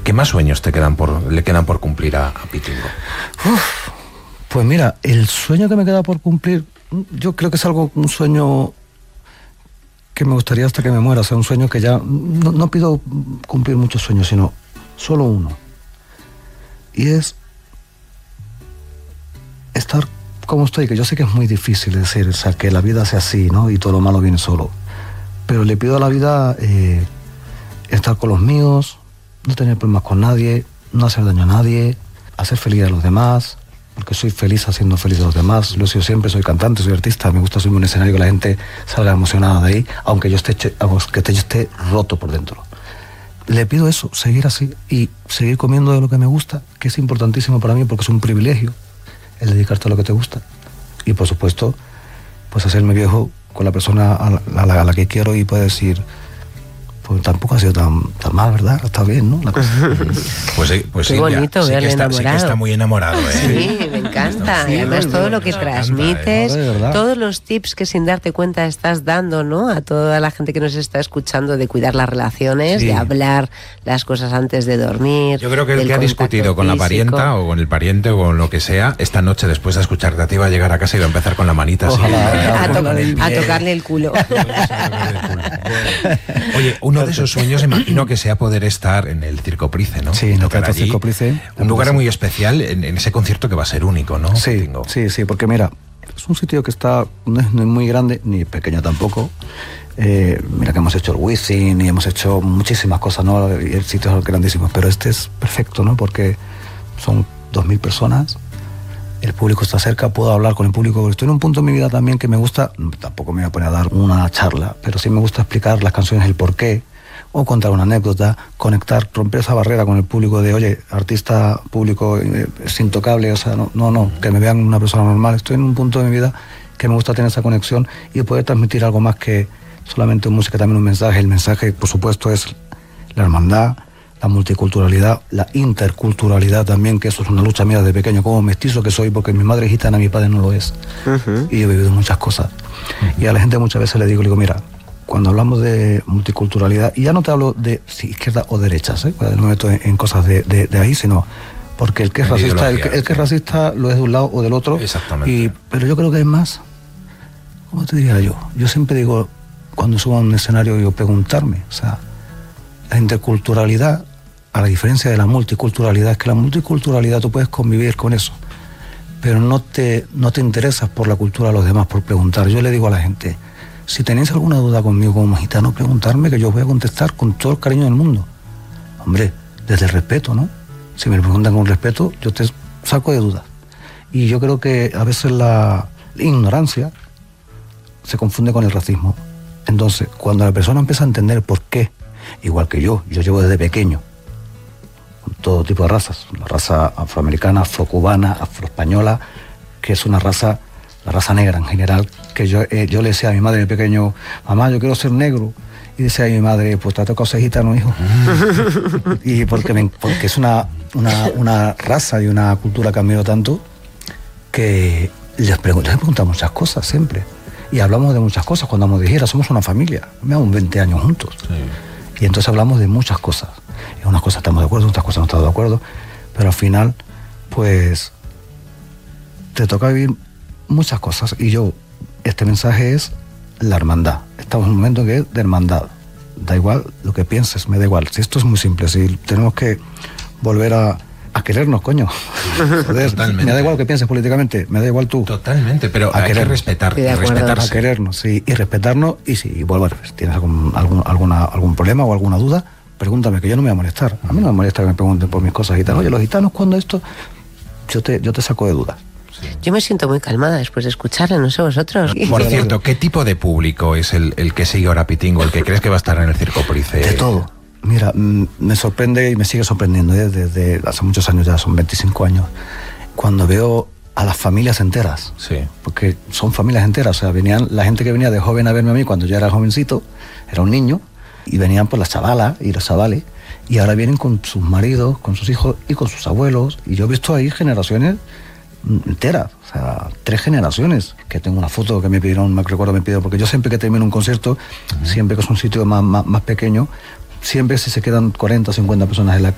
¿Qué más sueños le quedan por cumplir a Pitingo? Pues mira, el sueño que me queda por cumplir, yo creo que es un sueño que me gustaría hasta que me muera. O sea, un sueño que ya... No pido cumplir muchos sueños, sino solo uno. Y es estar como estoy, que yo sé que es muy difícil decir, o sea, que la vida sea así, ¿no? Y todo lo malo viene solo. Pero le pido a la vida estar con los míos, no tener problemas con nadie, no hacer daño a nadie, hacer feliz a los demás, porque soy feliz haciendo feliz a los demás. Lo he sido siempre, soy cantante, soy artista, me gusta subirme a un escenario que la gente salga emocionada de ahí, aunque yo esté roto por dentro. Le pido eso, seguir así y seguir comiendo de lo que me gusta, que es importantísimo para mí porque es un privilegio el dedicarte a lo que te gusta. Y por supuesto, pues hacerme viejo con la persona a la que quiero y poder decir, pues tampoco ha sido tan mal, ¿verdad? Está bien, ¿no? La cosa. Pues sí, qué bonito, sí, sí que está muy enamorado, ¿eh? Sí, me encanta. Sí, y además todo lo que transmites, todos los tips que sin darte cuenta estás dando, ¿no? A toda la gente que nos está escuchando, de cuidar las relaciones, de hablar las cosas antes de dormir. Yo creo que el que ha discutido con la parienta o con el pariente o con lo que sea, esta noche después de escucharte a ti va a llegar a casa y va a empezar con la manita así. A tocarle el culo. Oye, uno de esos sueños imagino que sea poder estar en el Circo Price, ¿no? Sí, en el Teatro Circo Price. Un lugar muy especial en ese concierto que va a ser único, ¿no? Sí, porque mira, es un sitio que no es muy grande, ni pequeño tampoco. Mira que hemos hecho el Wizzing y hemos hecho muchísimas cosas, ¿no? Y el sitio es grandísimo, pero este es perfecto, ¿no? Porque son 2.000 personas, el público está cerca, puedo hablar con el público. Estoy en un punto en mi vida también que me gusta, tampoco me voy a poner a dar una charla, pero sí me gusta explicar las canciones, el porqué, o contar una anécdota, conectar, romper esa barrera con el público de, oye, artista, público, es intocable, o sea, no, que me vean una persona normal. Estoy en un punto de mi vida que me gusta tener esa conexión y poder transmitir algo más que solamente música, también un mensaje. El mensaje, por supuesto, es la hermandad, la multiculturalidad, la interculturalidad también, que eso es una lucha mía desde pequeño, como mestizo que soy, porque mi madre es gitana, mi padre no lo es. Y yo he vivido muchas cosas. Y a la gente muchas veces le digo, mira, cuando hablamos de multiculturalidad, y ya no te hablo de izquierda o derechas, no me meto en cosas de ahí, sino porque el que es racista, el que es racista lo es de un lado o del otro. Exactamente. Pero yo creo que hay más. ¿Cómo te diría yo? Yo siempre digo, cuando subo a un escenario, yo preguntarme, o sea, la interculturalidad, a la diferencia de la multiculturalidad, es que la multiculturalidad tú puedes convivir con eso, pero no te interesas por la cultura de los demás, por preguntar. Yo le digo a la gente, si tenéis alguna duda conmigo como gitano, preguntarme, que yo voy a contestar con todo el cariño del mundo. Hombre, desde el respeto, ¿no? Si me preguntan con respeto, yo te saco de dudas. Y yo creo que a veces la ignorancia se confunde con el racismo. Entonces, cuando la persona empieza a entender por qué, igual que yo llevo desde pequeño con todo tipo de razas, la raza afroamericana, afrocubana, afroespañola, que es una raza, la raza negra en general, que yo le decía a mi madre de pequeño, mamá, yo quiero ser negro, y decía a mi madre, pues te ha tocado ser gitano, hijo. Y porque es una raza y una cultura que admiro tanto, que les pregunto muchas cosas siempre, y hablamos de muchas cosas cuando vamos de gira, somos una familia, me hago 20 años juntos. Y entonces hablamos de muchas cosas. En unas cosas estamos de acuerdo, en otras cosas no estamos de acuerdo, pero al final, pues, te toca vivir muchas cosas. Y este mensaje es la hermandad. Estamos en un momento que es de hermandad. Da igual lo que pienses, me da igual. Si esto es muy simple, si tenemos que volver a querernos, coño. Joder, me da igual lo que pienses políticamente, me da igual tú. Totalmente, pero hay que respetarse. A querernos, sí, y respetarnos, y si vuelvo a ver, tienes algún problema o alguna duda, pregúntame, que yo no me voy a molestar. A mí no me molesta que me pregunten por mis cosas gitanas. Oye, los gitanos, cuando esto, yo te saco de dudas. Yo me siento muy calmada después de escucharle, no sé vosotros. Por cierto, ¿qué tipo de público es el que sigue ahora Pitingo, el que crees que va a estar en el Circo Price? De todo. Mira, me sorprende y me sigue sorprendiendo desde hace muchos años, ya son 25 años, cuando veo a las familias enteras. Sí. Porque son familias enteras, o sea, venían la gente que venía de joven a verme a mí cuando yo era jovencito, era un niño, y venían pues las chavalas y los chavales, y ahora vienen con sus maridos, con sus hijos y con sus abuelos, y yo he visto ahí generaciones enteras, o sea, 3 generaciones, que tengo una foto que me pidieron, me recuerdo, porque yo siempre que termino un concierto, siempre que es un sitio más pequeño, siempre si se quedan 40 o 50 personas